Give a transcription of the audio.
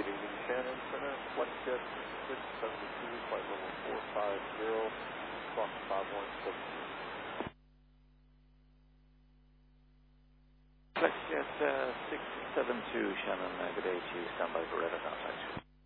Good evening, Shannon Center, FlexJet 672, flight level 450, Squawk 5172. FlexJet 672, Shannon, good day to you. Stand by for radar contact.